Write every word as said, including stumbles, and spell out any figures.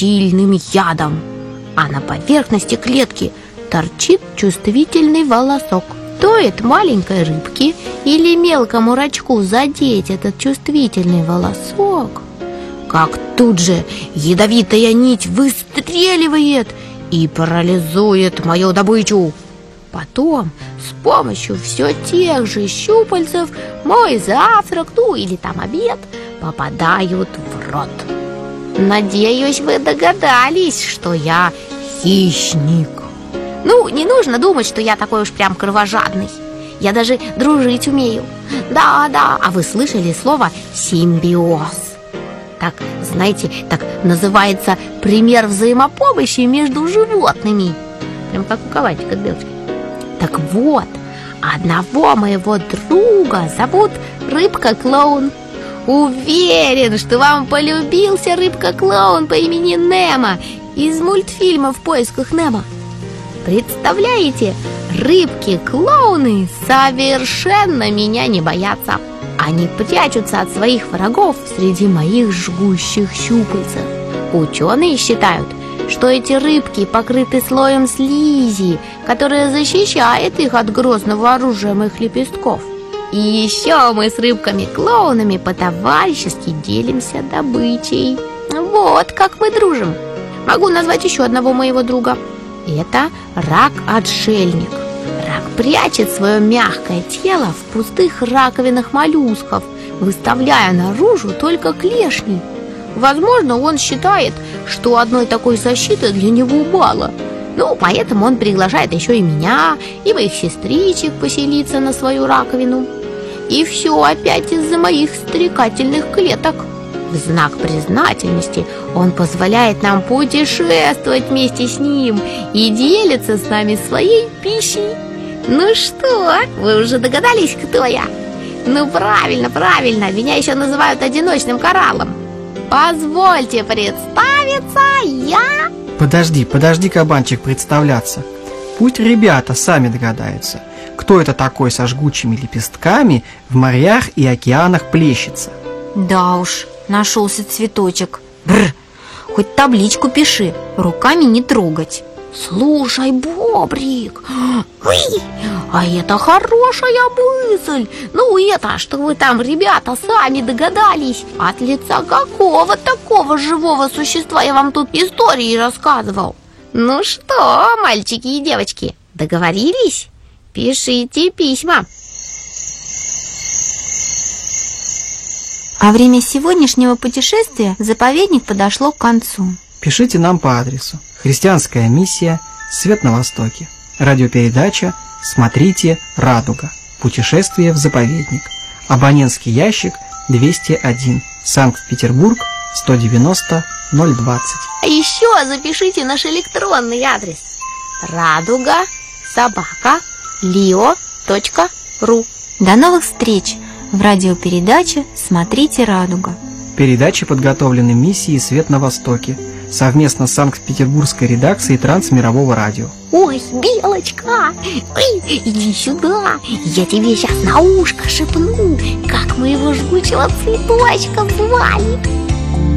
сильным ядом, а на поверхности клетки торчит чувствительный волосок. Стоит маленькой рыбке или мелкому рачку задеть этот чувствительный волосок, как тут же ядовитая нить выстреливает и парализует мою добычу. Потом с помощью все тех же щупальцев мой завтрак, ну или там обед, попадают в рот. Надеюсь, вы догадались, что я хищник. Ну, не нужно думать, что я такой уж прям кровожадный. Я даже дружить умею. Да-да, а вы слышали слово «симбиоз»? Так, знаете, так называется пример взаимопомощи между животными. Прям как у кого-нибудь, как белочки. Так вот, одного моего друга зовут Рыбка-клоун. Уверен, что вам полюбился Рыбка-клоун по имени Немо из мультфильма «В поисках Немо». Представляете, рыбки-клоуны совершенно меня не боятся. Они прячутся от своих врагов среди моих жгущих щупальцев. Ученые считают, что эти рыбки покрыты слоем слизи, которая защищает их от грозного оружия моих лепестков. И еще мы с рыбками-клоунами по-товарищески делимся добычей. Вот как мы дружим. Могу назвать еще одного моего друга. Это рак-отшельник. Рак прячет свое мягкое тело в пустых раковинах моллюсков, выставляя наружу только клешни. Возможно, он считает, что одной такой защиты для него мало. Ну, поэтому он приглашает еще и меня, и моих сестричек поселиться на свою раковину. И все опять из-за моих стрекательных клеток. В знак признательности он позволяет нам путешествовать вместе с ним и делится с нами своей пищей. Ну что, вы уже догадались, кто я? Ну правильно, правильно, меня еще называют одиночным кораллом. Позвольте представиться, я... Подожди, подожди, кабанчик, представляться. Пусть ребята сами догадаются, кто это такой со жгучими лепестками в морях и океанах плещется. Да уж, нашелся цветочек. Бррр, хоть табличку пиши, руками не трогать. Слушай, Бобрик, ой, а это хорошая мысль. Ну это, что вы там, ребята, сами догадались. От лица какого такого живого существа я вам тут истории рассказывал? Ну что, мальчики и девочки, договорились? Пишите письма. А время сегодняшнего путешествия в заповедник подошло к концу. Пишите нам по адресу: Христианская миссия, Свет на Востоке. Радиопередача «Смотрите, Радуга. Путешествие в заповедник». Абонентский ящик двести один. Санкт-Петербург, сто девяносто ноль двадцать. А еще запишите наш электронный адрес: радуга собака лио точка ру. До новых встреч в радиопередаче «Смотрите, Радуга». Передачи подготовлены миссией «Свет на Востоке» совместно с Санкт-Петербургской редакцией Трансмирового радио. Ой, Белочка, ой, иди сюда, я тебе сейчас на ушко шепну, как моего жгучего цветочка звали.